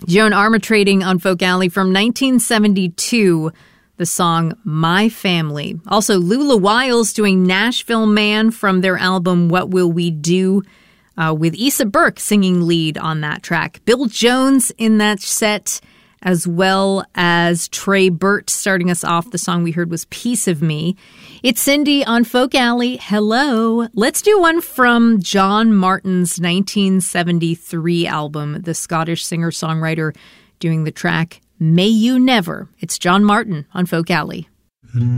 Joan Armatrading on Folk Alley from 1972, the song My Family. Also, Lula Wiles doing Nashville Man from their album What Will We Do, with Issa Burke singing lead on that track. Bill Jones in that set, as well as Trey Burt starting us off. The song we heard was Piece of Me. It's Cindy on Folk Alley. Hello. Let's do one from John Martin's 1973 album, the Scottish singer-songwriter doing the track May You Never. It's John Martin on Folk Alley.